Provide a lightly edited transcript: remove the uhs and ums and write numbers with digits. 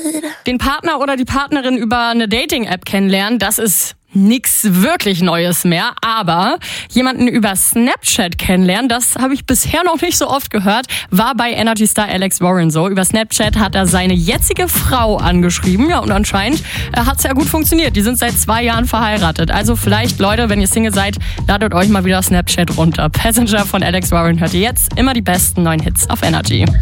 Den Partner oder die Partnerin über eine Dating-App kennenlernen, das ist nix wirklich Neues mehr, aber jemanden über Snapchat kennenlernen, das habe ich bisher noch nicht so oft gehört, war bei Energy Star Alex Warren so. Über Snapchat hat er seine jetzige Frau angeschrieben, ja, und anscheinend hat es ja gut funktioniert. Die sind seit 2 Jahren verheiratet. Also vielleicht, Leute, wenn ihr Single seid, ladet euch mal wieder Snapchat runter. Passenger von Alex Warren hört ihr jetzt. Immer die besten neuen Hits auf Energy.